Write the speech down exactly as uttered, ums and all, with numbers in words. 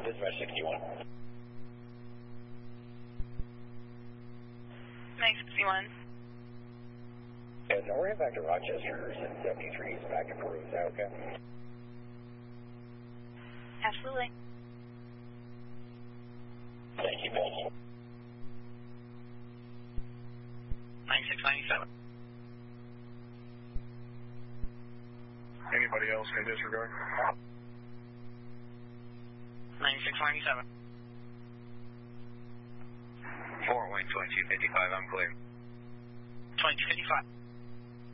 Dispatch sixty-one. nine sixty-one. Yeah, so we're heading back to Rochester, seventy-three is back and forth. Is that okay? Absolutely. Thank you, thank you. ninety-six ninety-seven. Anybody else in disregard? ninety-six ninety-seven. Fort Wayne twenty-two fifty-five, I'm clear. twenty-two fifty-five.